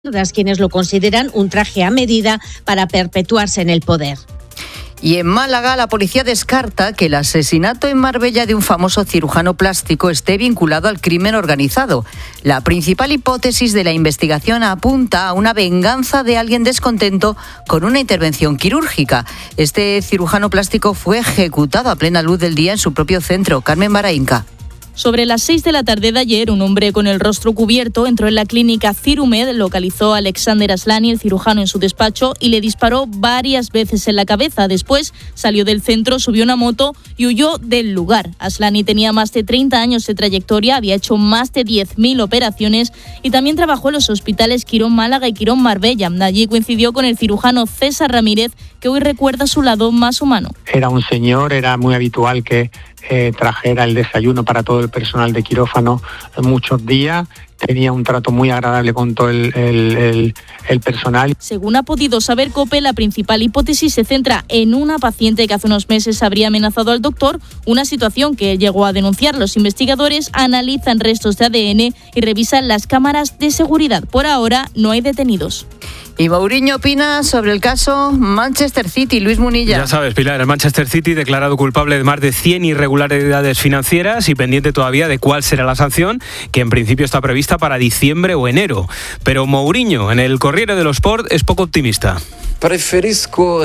quienes lo consideran un traje a medida para perpetuarse en el poder. Y en Málaga, la policía descarta que el asesinato en Marbella de un famoso cirujano plástico esté vinculado al crimen organizado. La principal hipótesis de la investigación apunta a una venganza de alguien descontento con una intervención quirúrgica. Este cirujano plástico fue ejecutado a plena luz del día en su propio centro. Carmen Barainca. Sobre las 6 de la tarde de ayer, un hombre con el rostro cubierto entró en la clínica Cirumed, localizó a Alexander Aslani, el cirujano, en su despacho y le disparó varias veces en la cabeza. Después salió del centro, subió una moto y huyó del lugar. Aslani tenía más de 30 años de trayectoria, había hecho más de 10.000 operaciones y también trabajó en los hospitales Quirón Málaga y Quirón Marbella. Allí coincidió con el cirujano César Ramírez, que hoy recuerda su lado más humano. Era un señor, era muy habitual que trajera el desayuno para todo el personal de quirófano muchos días. Tenía un trato muy agradable con todo el personal. Según ha podido saber COPE, la principal hipótesis se centra en una paciente que hace unos meses habría amenazado al doctor, una situación que llegó a denunciar. Los investigadores analizan restos de ADN y revisan las cámaras de seguridad. Por ahora no hay detenidos. Y Mourinho opina sobre el caso Manchester City. Luis Munilla. Ya sabes, Pilar, el Manchester City declarado culpable de más de 100 irregularidades financieras y pendiente todavía de cuál será la sanción, que en principio está prevista para diciembre o enero. Pero Mourinho, en el Corriere dello Sport, es poco optimista. Prefiero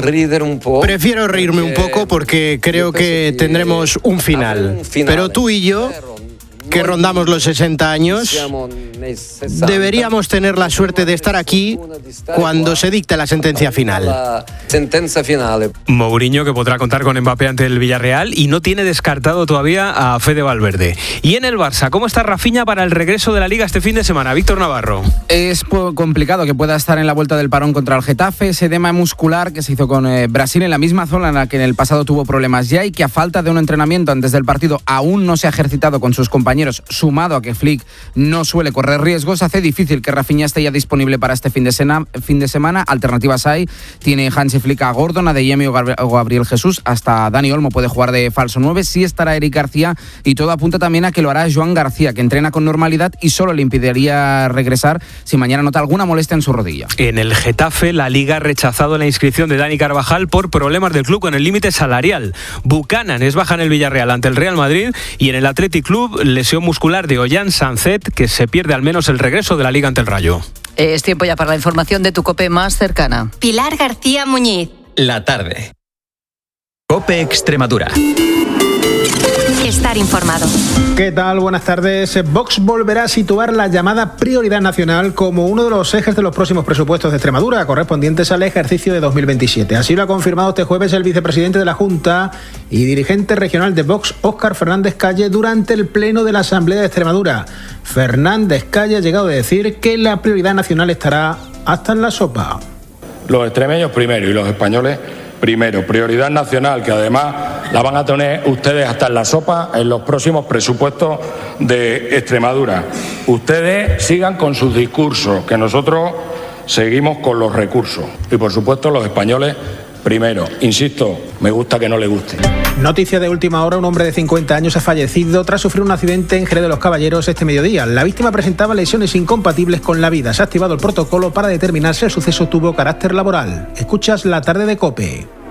reírme un poco porque creo que tendremos un final. Pero tú y yo, que rondamos los 60 años, deberíamos tener la suerte de estar aquí cuando se dicte la sentencia final. Mourinho, que podrá contar con Mbappé ante el Villarreal y no tiene descartado todavía a Fede Valverde. Y en el Barça, ¿cómo está Rafinha para el regreso de la Liga este fin de semana? Víctor Navarro. Es complicado que pueda estar en la vuelta del parón contra el Getafe, ese edema muscular que se hizo con Brasil en la misma zona en la que en el pasado tuvo problemas ya y que a falta de un entrenamiento antes del partido aún no se ha ejercitado con sus compañeros, sumado a que Flick no suele correr riesgos, hace difícil que Rafinha esté ya disponible para este fin de semana. Alternativas hay, tiene Hansi Flick a Gordon, a De Jong o Gabriel Jesús, hasta Dani Olmo puede jugar de falso 9, sí estará Eric García y todo apunta también a que lo hará Joan García, que entrena con normalidad y solo le impediría regresar si mañana nota alguna molestia en su rodilla. En el Getafe, la Liga ha rechazado la inscripción de Dani Carvajal por problemas del club con el límite salarial. Buchanan es baja en el Villarreal ante el Real Madrid y en el Athletic Club, lesión muscular de Ollán Sanzet, que se pierde al menos el regreso de la Liga ante el Rayo. Es tiempo ya para la información de tu COPE más cercana. Pilar García Muñiz. La tarde. COPE Extremadura. Estar informado. ¿Qué tal? Buenas tardes. Vox volverá a situar la llamada prioridad nacional como uno de los ejes de los próximos presupuestos de Extremadura, correspondientes al ejercicio de 2027. Así lo ha confirmado este jueves el vicepresidente de la Junta y dirigente regional de Vox, Óscar Fernández Calle, durante el pleno de la Asamblea de Extremadura. Fernández Calle ha llegado a decir que la prioridad nacional estará hasta en la sopa. Los extremeños primero y los españoles primero. Prioridad nacional, que además la van a tener ustedes hasta en la sopa en los próximos presupuestos de Extremadura. Ustedes sigan con sus discursos, que nosotros seguimos con los recursos. Y por supuesto los españoles primero. Insisto, me gusta que no le guste. Noticia de última hora, un hombre de 50 años ha fallecido tras sufrir un accidente en Jerez de los Caballeros este mediodía. La víctima presentaba lesiones incompatibles con la vida. Se ha activado el protocolo para determinar si el suceso tuvo carácter laboral. Escuchas La Tarde de COPE.